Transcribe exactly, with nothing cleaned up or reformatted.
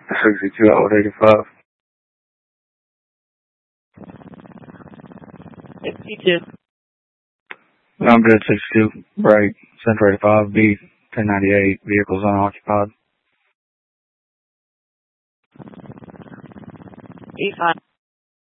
sixty-two out eighty-five. sixty-two. I'm good, sixty-two. Right, Central eighty-five, B, ten ninety-eight, vehicles unoccupied. eighty-five.